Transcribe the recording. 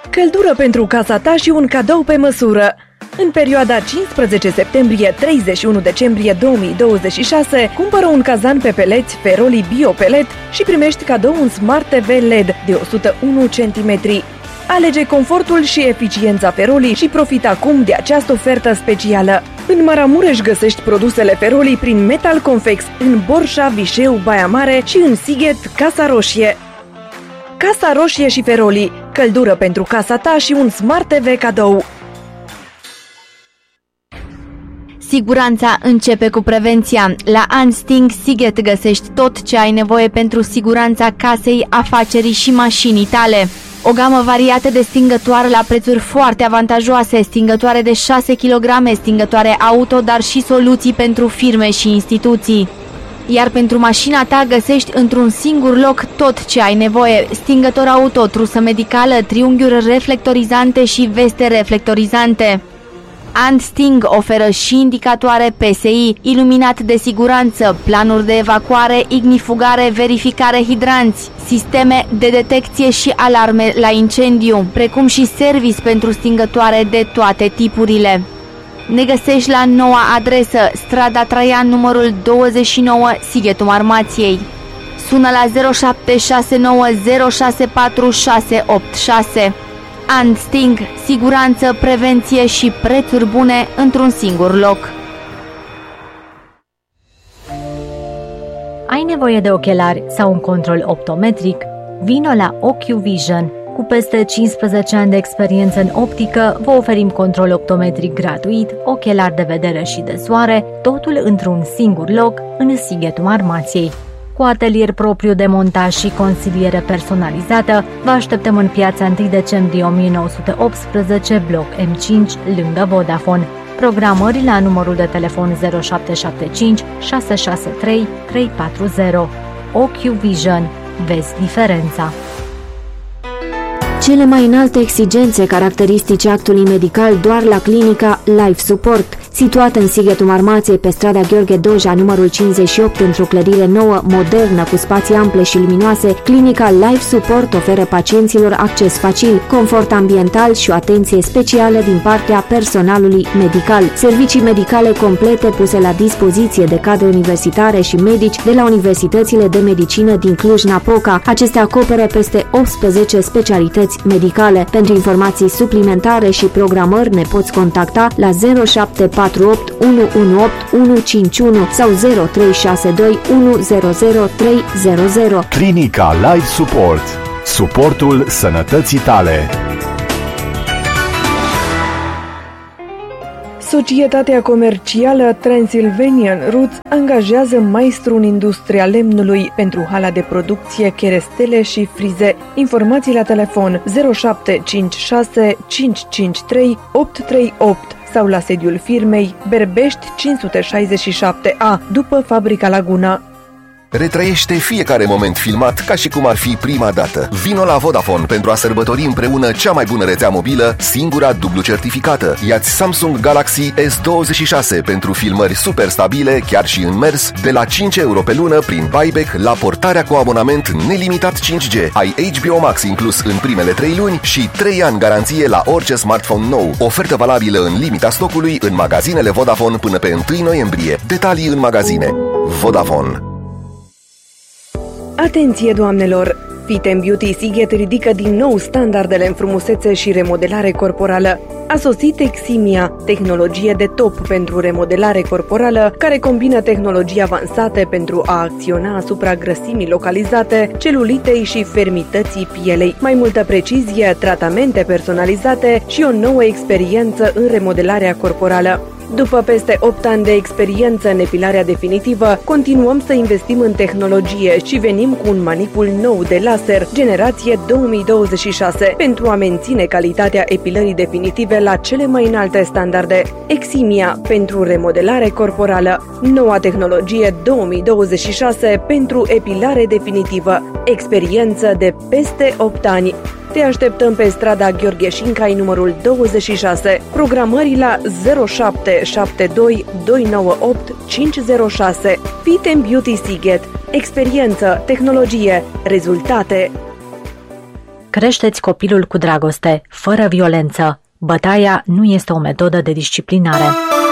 Căldură pentru casa ta și un cadou pe măsură. În perioada 15 septembrie-31 decembrie 2026, cumpără un cazan pe peleți Feroli Bio-Pelet și primești cadou un Smart TV LED de 101 cm. Alege confortul și eficiența Feroli și profita acum de această ofertă specială. În Maramureș găsești produsele Feroli prin Metal Confex, în Borșa, Vișeu, Baia Mare și în Sighet, Casa Roșie. Casa Roșie și Feroli, căldură pentru casa ta și un Smart TV cadou. Siguranța începe cu prevenția. La Ansting Sighet găsești tot ce ai nevoie pentru siguranța casei, afacerii și mașinii tale. O gamă variată de stingătoare la prețuri foarte avantajoase, stingătoare de 6 kg, stingătoare auto, dar și soluții pentru firme și instituții. Iar pentru mașina ta găsești într-un singur loc tot ce ai nevoie: stingător auto, trusă medicală, triunghiuri reflectorizante și veste reflectorizante. Ansting oferă și indicatoare PSI, iluminat de siguranță, planuri de evacuare, ignifugare, verificare hidranți, sisteme de detecție și alarme la incendiu, precum și service pentru stingătoare de toate tipurile. Ne găsești la noua adresă, strada Traian, numărul 29, Sighetul Marmației. Sună la 0769064686. Ansting, siguranță, prevenție și prețuri bune într-un singur loc. Ai nevoie de ochelari sau un control optometric? Vino la OcuVision. Cu peste 15 ani de experiență în optică, vă oferim control optometric gratuit, ochelari de vedere și de soare, totul într-un singur loc, în Sighetul Marmației. Cu atelier propriu de montaj și consiliere personalizată, vă așteptăm în piața 1 decembrie 1918, bloc M5, lângă Vodafone. Programări la numărul de telefon 0775 663 340. OcuVision. Vezi diferența. Cele mai înalte exigențe caracteristice actului medical doar la clinica Life Support, situată în Sighetul Marmației pe strada Gheorghe Doja, numărul 58, într-o clădire nouă, modernă, cu spații ample și luminoase. Clinica Life Support oferă pacienților acces facil, confort ambiental și o atenție specială din partea personalului medical. Servicii medicale complete puse la dispoziție de cadre universitare și medici de la universitățile de medicină din Cluj-Napoca. Acestea acoperă peste 18 specialități medicale. Pentru informații suplimentare și programări ne poți contacta la 0748 118 151 sau 0362 100 300. Clinica Life Support. Suportul sănătății tale. Societatea comercială Transylvanian Roots angajează maestru în industria lemnului pentru hala de producție, cherestele și frize. Informații la telefon 0756 553 838 sau la sediul firmei Berbești 567A, după Fabrica Laguna. Retrăiește fiecare moment filmat ca și cum ar fi prima dată. Vino la Vodafone pentru a sărbători împreună cea mai bună rețea mobilă, singura dublu certificată. Ia-ți Samsung Galaxy S26 pentru filmări super stabile, chiar și în mers, de la 5 euro pe lună prin buyback la portarea cu abonament nelimitat 5G. Ai HBO Max inclus în primele 3 luni și 3 ani garanție la orice smartphone nou. Ofertă valabilă în limita stocului în magazinele Vodafone până pe 1 noiembrie. Detalii în magazine. Vodafone. Atenție, doamnelor! Fit & Beauty Sighet ridică din nou standardele în frumusețe și remodelare corporală. A sosit Eximia, tehnologie de top pentru remodelare corporală, care combină tehnologii avansate pentru a acționa asupra grăsimii localizate, celulitei și fermității pielei. Mai multă precizie, tratamente personalizate și o nouă experiență în remodelarea corporală. După peste 8 ani de experiență în epilarea definitivă, continuăm să investim în tehnologie și venim cu un manipul nou de laser, generație 2026, pentru a menține calitatea epilării definitive la cele mai înalte standarde. Eximia, pentru remodelare corporală. Noua tehnologie 2026 pentru epilare definitivă. Experiență de peste 8 ani. Te așteptăm pe strada Gheorghe Șincai, numărul 26. Programări la 0772 298 506. Fit & Beauty Sighet. Experiență, tehnologie, rezultate. Creșteți copilul cu dragoste, fără violență. Bătaia nu este o metodă de disciplinare.